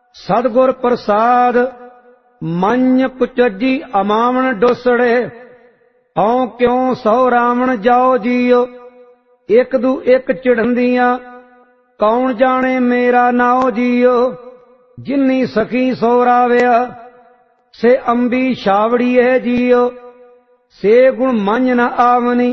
सतगुर प्रसाद मंज कुचजी अमावन डोसड़े। औ क्यों सौ रावण जाओ जियो, एक दू एक चिढ़ंदियां कौन जाने मेरा नाओ जियो। जिन्नी सखी सो रावया से अंबी छावड़ी है जियो, से गुण मंज न आवनी